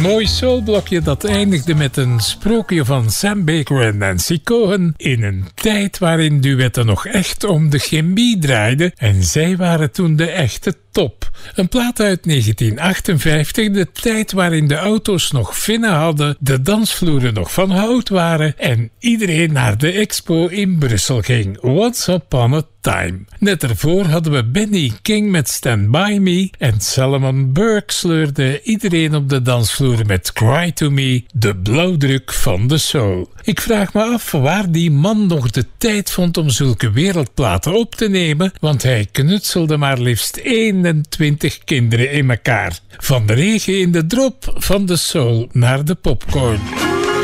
Een mooi soulblokje dat eindigde met een sprookje van Sam Baker en Nancy Cohen in een tijd waarin duetten nog echt om de chemie draaiden en zij waren toen de echte top. Een plaat uit 1958, de tijd waarin de auto's nog vinnen hadden, de dansvloeren nog van hout waren en iedereen naar de expo in Brussel ging. Once Upon a Time. Net ervoor hadden we Benny King met Stand By Me en Salomon Burke sleurde iedereen op de dansvloer met Cry To Me, de blauwdruk van de soul. Ik vraag me af waar die man nog de tijd vond om zulke wereldplaten op te nemen, want hij knutselde maar liefst 21 kinderen in elkaar. Van de regen in de drop, van de soul naar de popcorn.